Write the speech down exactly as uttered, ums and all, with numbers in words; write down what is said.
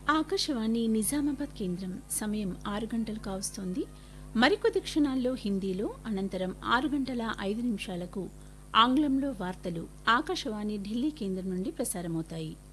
ఆకాశవాణి నిజామాబాద్ కేంద్రం సమయం ఆరు గంటలు కావస్తోంది. మరికొద్ది క్షణాల్లో హిందీలో, అనంతరం ఆరు గంటల ఐదు నిమిషాలకు ఆంగ్లంలో వార్తలు ఆకాశవాణి ఢిల్లీ కేంద్రం నుండి ప్రసారమవుతాయి.